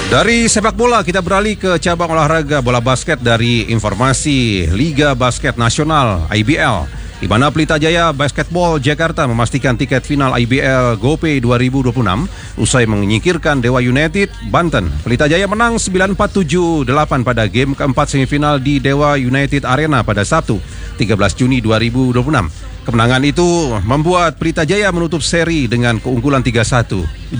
Dari sepak bola kita beralih ke cabang olahraga bola basket dari informasi Liga Basket Nasional IBL, di mana Pelita Jaya Basketball Jakarta memastikan tiket final IBL GoPay 2026 usai menyingkirkan Dewa United Banten. Pelita Jaya menang 9-4-7-8 pada game keempat semifinal di Dewa United Arena pada Sabtu 13 Juni 2026. Kemenangan itu membuat Pelita Jaya menutup seri dengan keunggulan 3-1.